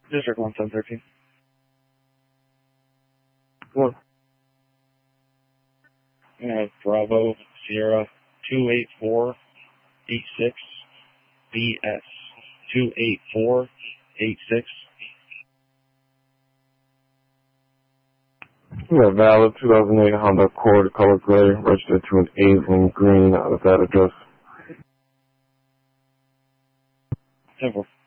District 1713. What? Bravo Sierra 28486 BS 28486. Yeah, valid 2008 Honda Accord, color gray, registered to an Aislinn Green out of that address. 10-4.